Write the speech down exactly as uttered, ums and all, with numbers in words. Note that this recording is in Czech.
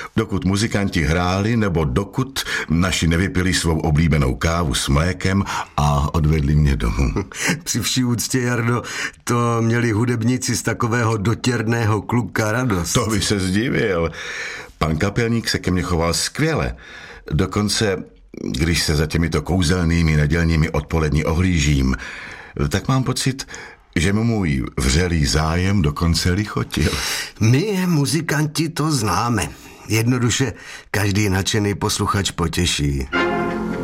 dokud muzikanti hráli nebo dokud naši nevypili svou oblíbenou kávu s mlékem a odvedli mě domů. Při vší úctě, Jardo, to měli hudebníci z takového dotěrného kluka radost. To by se zdivil. Pan kapelník se ke mně choval skvěle. Dokonce, když se za těmito kouzelnými nedělními odpolední ohlížím, tak mám pocit, že mu můj vřelý zájem dokonce lichotil. My, muzikanti, to známe. Jednoduše každý nadšený posluchač potěší.